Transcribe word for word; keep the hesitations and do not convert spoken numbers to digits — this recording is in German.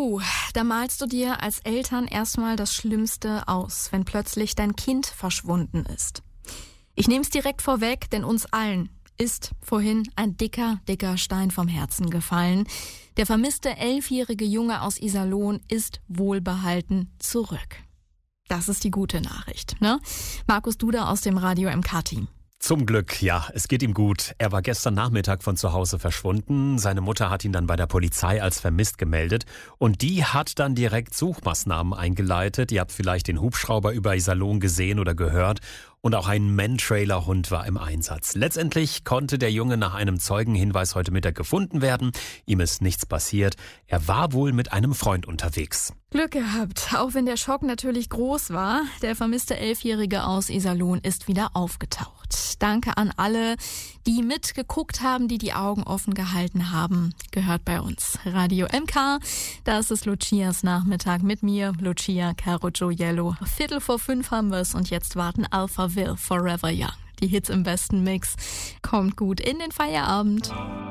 Puh, da malst du dir als Eltern erstmal das Schlimmste aus, wenn plötzlich dein Kind verschwunden ist. Ich nehme es direkt vorweg, denn uns allen ist vorhin ein dicker, dicker Stein vom Herzen gefallen. Der vermisste elfjährige Junge aus Iserlohn ist wohlbehalten zurück. Das ist die gute Nachricht, ne? Markus Duda aus dem Radio M K-Team. Zum Glück, ja, es geht ihm gut. Er war gestern Nachmittag von zu Hause verschwunden. Seine Mutter hat ihn dann bei der Polizei als vermisst gemeldet. Und die hat dann direkt Suchmaßnahmen eingeleitet. Ihr habt vielleicht den Hubschrauber über Iserlohn gesehen oder gehört. Und auch ein Mantrailer-Hund war im Einsatz. Letztendlich konnte der Junge nach einem Zeugenhinweis heute Mittag gefunden werden. Ihm ist nichts passiert. Er war wohl mit einem Freund unterwegs. Glück gehabt, auch wenn der Schock natürlich groß war. Der vermisste Elfjährige aus Iserlohn ist wieder aufgetaucht. Danke an alle, die mitgeguckt haben, die die Augen offen gehalten haben. Gehört bei uns. Radio M K, das ist Lucias Nachmittag mit mir, Lucia Caruggiello. Viertel vor fünf haben wir es und jetzt warten Alphaville Forever Young. Die Hits im besten Mix. Kommt gut in den Feierabend.